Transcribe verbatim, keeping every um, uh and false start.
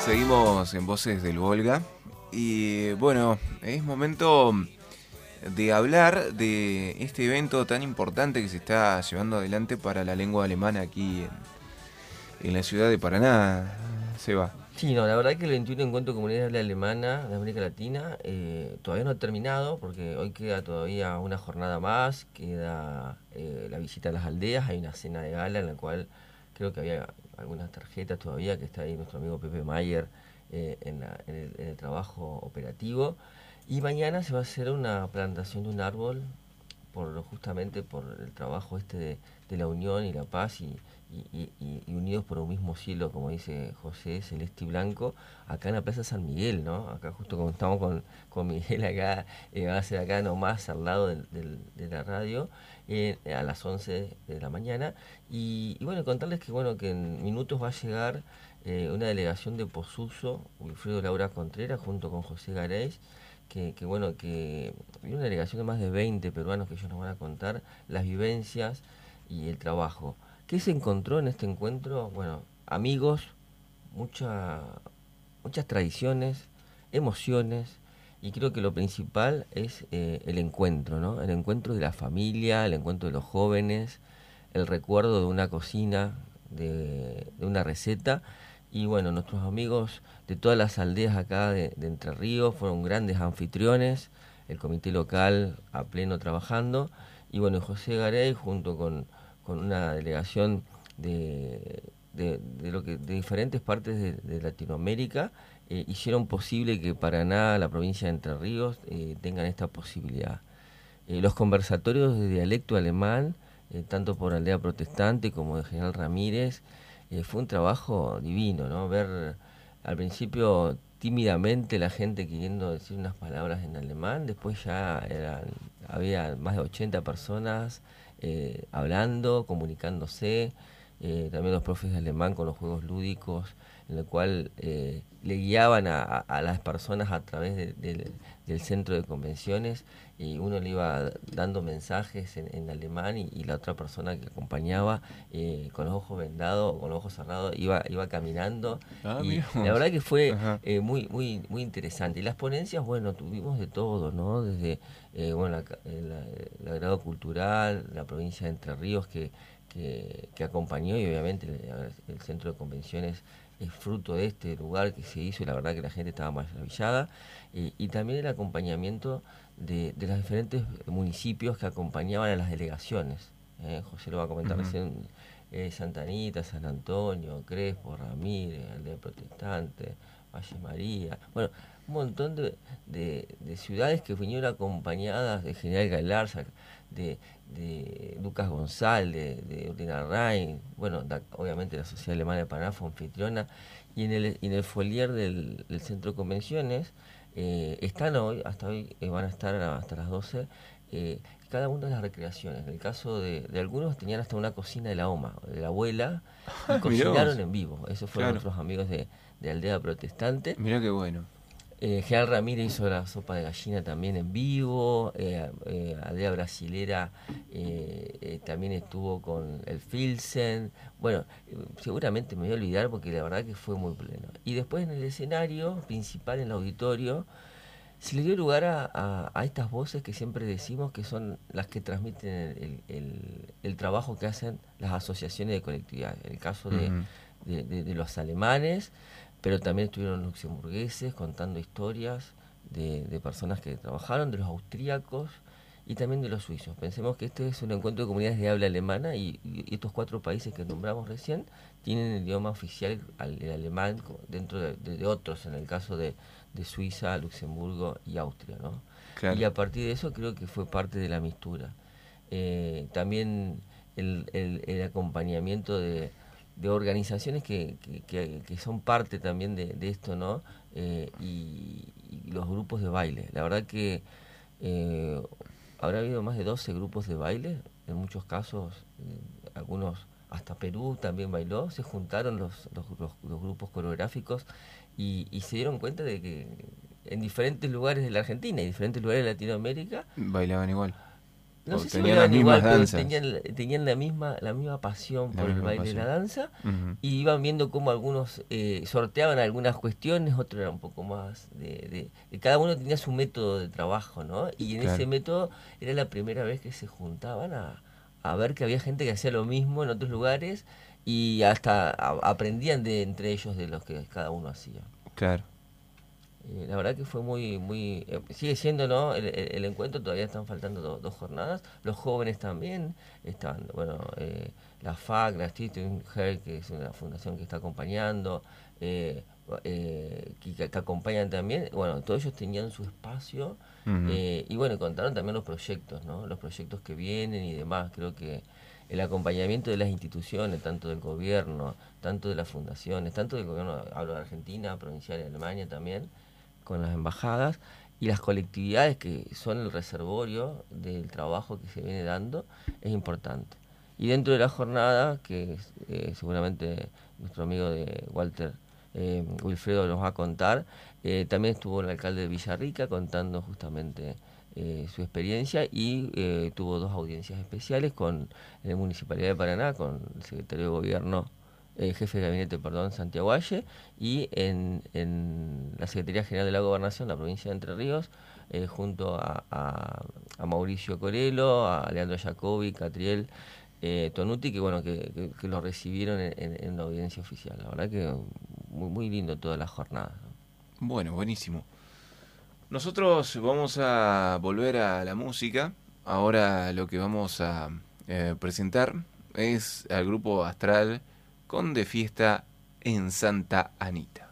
Seguimos en Voces del Volga y bueno, es momento de hablar de este evento tan importante que se está llevando adelante para la lengua alemana aquí en, en la ciudad de Paraná, Seba. Sí, no, la verdad que el veintiuno Encuentro de Comunidades de Habla Alemana de América Latina eh, todavía no ha terminado porque hoy queda todavía una jornada más, queda eh, la visita a las aldeas, hay una cena de gala en la cual creo que había algunas tarjetas todavía, que está ahí nuestro amigo Pepe Mayer eh, en, la- en el, en el trabajo operativo. Y mañana se va a hacer una plantación de un árbol por justamente por el trabajo este de, de la unión y la paz y, y, y- y unidos por un mismo cielo, como dice José, celeste y blanco, acá en la Plaza San Miguel, ¿no? Acá justo como estamos con, con Miguel acá, eh, va a ser acá nomás al lado del- del- de la radio, eh, a las once de la mañana. Y, y bueno, contarles que bueno que en minutos va a llegar eh, una delegación de Posuso, Wilfredo Laura Contreras, junto con José Gareis, que, que bueno, que hay una delegación de más de veinte peruanos que ellos nos van a contar las vivencias y el trabajo. ¿Qué se encontró en este encuentro? Bueno, amigos, mucha, muchas tradiciones, emociones, y creo que lo principal es eh, el encuentro, ¿no? El encuentro de la familia, el encuentro de los jóvenes, el recuerdo de una cocina, de, de una receta. Y bueno, nuestros amigos de todas las aldeas acá de, de Entre Ríos fueron grandes anfitriones, el comité local a pleno trabajando. Y bueno, José Garay junto con, con una delegación de, de, de lo que, de diferentes partes de, de Latinoamérica, eh, hicieron posible que Paraná, la provincia de Entre Ríos, eh, tengan esta posibilidad. Eh, los conversatorios de dialecto alemán, eh, tanto por Aldea Protestante como de General Ramírez, eh, fue un trabajo divino, ¿no? Ver al principio tímidamente la gente queriendo decir unas palabras en alemán, después ya eran, había más de ochenta personas eh, hablando, comunicándose, eh, también los profes de alemán con los juegos lúdicos, en el cual eh, le guiaban a, a, a las personas a través de, de, del centro de convenciones, y uno le iba dando mensajes en, en alemán y, y la otra persona que acompañaba eh, con los ojos vendados o con los ojos cerrados iba iba caminando, Ah, y la miramos. verdad que fue Ajá. eh, muy muy muy interesante. Y las ponencias, bueno, tuvimos de todo, ¿no? Desde eh, bueno, la, ca- eh, la- el agrado cultural, la provincia de Entre Ríos que, que, que acompañó, y obviamente el, el centro de convenciones es fruto de este lugar que se hizo, y la verdad que la gente estaba maravillada. Y, y también el acompañamiento de, de los diferentes municipios que acompañaban a las delegaciones. ¿eh? José lo va a comentar Ujú. recién, eh, Santa Anita, San Antonio, Crespo, Ramírez, Aldea Protestante, Valle María, bueno, un montón de, de, de ciudades que vinieron acompañadas de General Galarza, de, de Lucas González, de Urina Rain, bueno, da- obviamente la Sociedad Alemana de Paraná fue anfitriona, y en el, en el folier del, del Centro de Convenciones eh, están hoy, hasta hoy eh, van a estar hasta las doce, eh, cada una de las recreaciones. En el caso de, de algunos tenían hasta una cocina de la O M A, de la abuela, y Ah, cocinaron miramos. en vivo. Esos fueron Claro. nuestros amigos de, de Aldea Protestante. Mirá qué bueno. Eh, General Ramírez hizo la sopa de gallina también en vivo. Eh, eh, Aldea Brasilera eh, eh, también estuvo con el Filsen. Bueno, eh, seguramente me voy a olvidar porque la verdad que fue muy pleno. Y después en el escenario principal, en el auditorio, se le dio lugar a, a- a estas voces que siempre decimos que son las que transmiten el, el- el trabajo que hacen las asociaciones de colectividad. El caso de, Ujú. de- de- de los alemanes, pero también estuvieron los luxemburgueses contando historias de, de personas que trabajaron, de los austríacos y también de los suizos. Pensemos que este es un encuentro de comunidades de habla alemana, y, y estos cuatro países que nombramos recién tienen el idioma oficial, al- el alemán, co- dentro de, de- de otros, en el caso de, de Suiza, Luxemburgo y Austria, ¿no? Y Claro. a partir de eso creo que fue parte de la mistura. Eh, también el, el- el acompañamiento de, de organizaciones que, que- que- que son parte también de, de esto, ¿no? Eh, y, y los grupos de baile. La verdad que eh, habrá habido más de doce grupos de baile, en muchos casos, eh, algunos hasta Perú también bailó, se juntaron los, los, los- los grupos coreográficos, y, y se dieron cuenta de que en diferentes lugares de la Argentina y diferentes lugares de Latinoamérica Bailaban igual. No o sé si tenían las mismas igual, pero danzas. tenían, tenían la misma la misma pasión La por el misma baile pasión. y la danza, Ujú. y iban viendo cómo algunos eh, sorteaban algunas cuestiones, otros eran un poco más de, de- de- cada uno tenía su método de trabajo, ¿no? Y en ese Claro, método era la primera vez que se juntaban a, a ver que había gente que hacía lo mismo en otros lugares y hasta a- aprendían de entre ellos de lo que cada uno hacía. claro. Eh, la verdad que fue muy, muy, eh, sigue siendo, ¿no? El, el- el encuentro, todavía están faltando do- dos jornadas. Los jóvenes también están, bueno, eh, la F A C, la Stiftung Her, que es una fundación que está acompañando, eh, eh, que, que- que acompañan también. Bueno, todos ellos tenían su espacio, Ujú. eh, y bueno, contaron también los proyectos, ¿no? Los proyectos que vienen y demás. Creo que el acompañamiento de las instituciones, tanto del gobierno, tanto de las fundaciones, tanto del gobierno, hablo de Argentina, provincial de Alemania también, con las embajadas y las colectividades que son el reservorio del trabajo que se viene dando, es importante. Y dentro de la jornada, que eh, seguramente nuestro amigo de Walter, eh, Wilfredo, nos va a contar, eh, también estuvo el alcalde de Villarrica contando justamente eh, su experiencia, y eh, tuvo dos audiencias especiales con la Municipalidad de Paraná, con el secretario de Gobierno, eh, jefe de gabinete, perdón, Santiago Valle, y en, en la Secretaría General de la Gobernación, la provincia de Entre Ríos, eh, junto a, a, a Mauricio Corelo, a Leandro Jacobi, Catriel, eh, Tonuti, que bueno, que, que, que lo recibieron en, en, en la audiencia oficial. La verdad que muy, muy lindo toda la jornada, ¿no? Bueno, buenísimo. Nosotros vamos a volver a la música. Ahora lo que vamos a eh, presentar es al grupo Astral con De Fiesta en Santa Anita.